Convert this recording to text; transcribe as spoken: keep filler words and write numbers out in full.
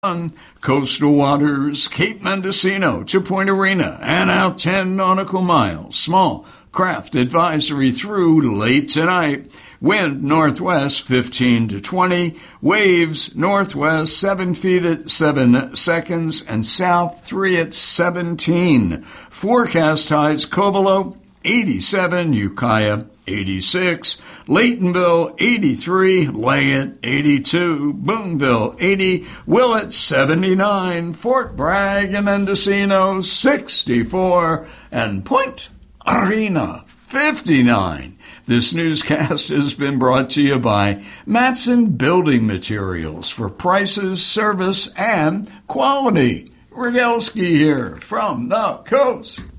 Coastal waters, Cape Mendocino to Point Arena and out ten nautical miles. Small craft advisory through late tonight. Wind northwest fifteen to twenty. Waves northwest seven feet at seven seconds and south three at seventeen. Forecast highs Covelo eighty-seven, Ukiah eighty-six, Laytonville eighty-three, Leggett eighty-two, Boonville eighty, Willett seventy-nine, Fort Bragg and Mendocino sixty-four, and Point Arena fifty-nine. This newscast has been brought to you by Matson Building Materials for prices, service, and quality. Rogalski here from the coast.